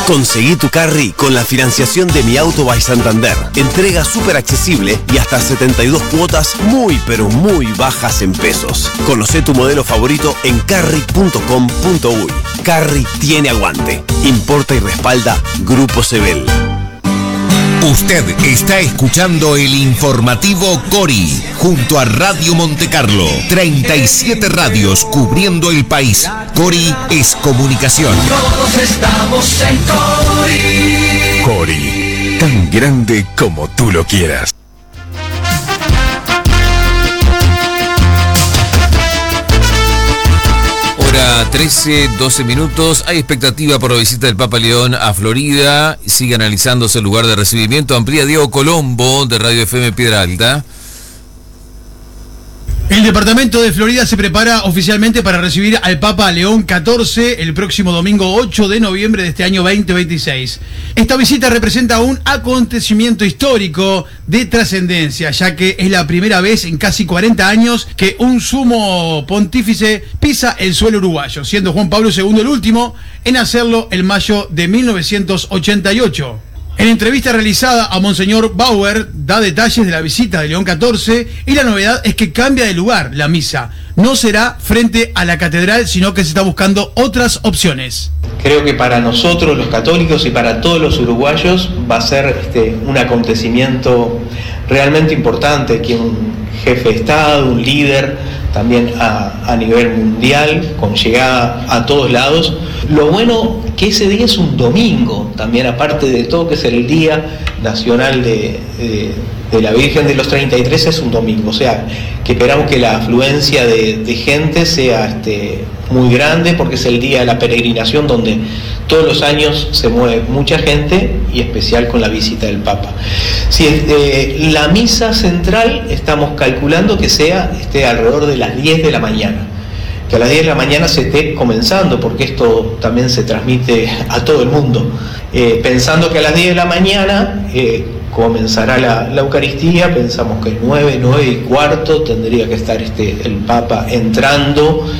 Conseguí tu carry con la financiación de Mi Auto by Santander. Entrega súper accesible y hasta 72 cuotas muy pero muy bajas en pesos. Conocé tu modelo favorito en carry.com.uy. Carry tiene aguante. Importa y respalda Grupo Sebel. Usted está escuchando el informativo Cori junto a Radio Montecarlo. 37 radios cubriendo el país. Cori es comunicación. Todos estamos en Cori. Cori, tan grande como tú lo quieras. Hora 13, 12 minutos. Hay expectativa por la visita del Papa León a Florida. Sigue analizándose el lugar de recibimiento. Amplía Diego Colombo, de Radio FM Piedra Alta. El departamento de Florida se prepara oficialmente para recibir al Papa León XIV el próximo domingo 8 de noviembre de este año 2026. Esta visita representa un acontecimiento histórico de trascendencia, ya que es la primera vez en casi 40 años que un sumo pontífice pisa el suelo uruguayo, siendo Juan Pablo II el último en hacerlo en mayo de 1988. En entrevista realizada a Monseñor Bauer, da detalles de la visita de León XIV y la novedad es que cambia de lugar la misa. No será frente a la catedral, sino que se está buscando otras opciones. Creo que para nosotros los católicos y para todos los uruguayos va a ser un acontecimiento realmente importante, que un jefe de Estado, un líder, también a nivel mundial, con llegada a todos lados. Lo bueno que ese día es un domingo, también aparte de todo que es el Día Nacional de la Virgen de los 33, es un domingo, o sea, que esperamos que la afluencia de gente sea muy grande, porque es el día de la peregrinación donde todos los años se mueve mucha gente, y especial con la visita del Papa. Sí, la misa central estamos calculando que sea alrededor de las 10 de la mañana. Que a las 10 de la mañana se esté comenzando, porque esto también se transmite a todo el mundo. Pensando que a las 10 de la mañana comenzará la Eucaristía, pensamos que 9 y cuarto tendría que estar el Papa entrando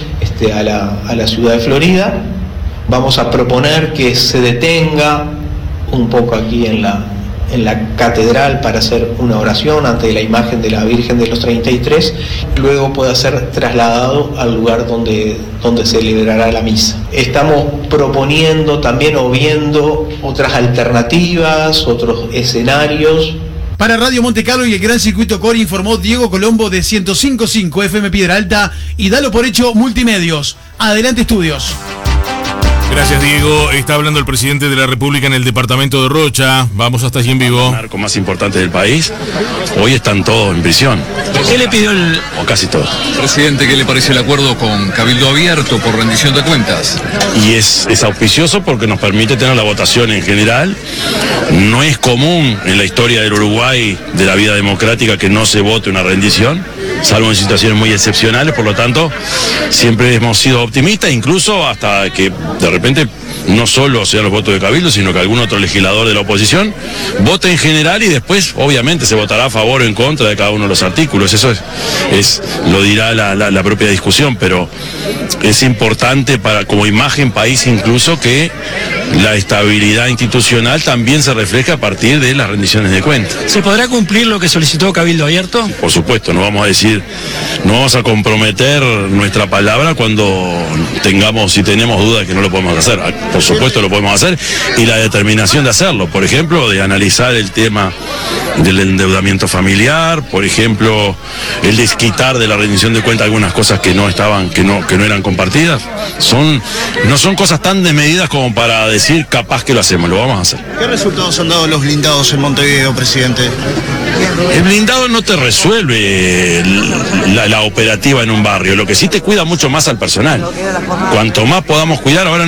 a la ciudad de Florida. Vamos a proponer que se detenga un poco aquí en la catedral para hacer una oración ante la imagen de la Virgen de los 33, luego pueda ser trasladado al lugar donde se celebrará la misa. Estamos proponiendo también o viendo otras alternativas, otros escenarios. Para Radio Montecarlo y el Gran Circuito Cori informó Diego Colombo de 105.5 FM Piedra Alta y Dalo por Hecho Multimedios. Adelante, estudios. Gracias, Diego. Está hablando el presidente de la República en el departamento de Rocha. Vamos hasta allí en vivo. Los narcos más importantes del país hoy están todos en prisión. ¿Qué le pidió o casi todos? Presidente, ¿qué le parece el acuerdo con Cabildo Abierto por rendición de cuentas? Y es auspicioso porque nos permite tener la votación en general. No es común en la historia del Uruguay, de la vida democrática, que no se vote una rendición, salvo en situaciones muy excepcionales. Por lo tanto, siempre hemos sido optimistas, incluso hasta que de repente no solo sean los votos de Cabildo, sino que algún otro legislador de la oposición vote en general, y después obviamente se votará a favor o en contra de cada uno de los artículos. Eso lo dirá la propia discusión, pero es importante como imagen país incluso que la estabilidad institucional también se refleja a partir de las rendiciones de cuentas. ¿Se podrá cumplir lo que solicitó Cabildo Abierto? Por supuesto, no vamos a comprometer nuestra palabra cuando si tenemos dudas que no lo podemos hacer. Por supuesto lo podemos hacer, y la determinación de hacerlo, por ejemplo, de analizar el tema del endeudamiento familiar, por ejemplo, el desquitar de la rendición de cuentas algunas cosas que no eran compartidas. No son cosas tan desmedidas como para decir capaz que lo hacemos, lo vamos a hacer. ¿Qué resultados han dado los blindados en Montevideo, presidente? El blindado no te resuelve la operativa en un barrio, lo que sí te cuida mucho más al personal. Cuanto más podamos cuidar, ahora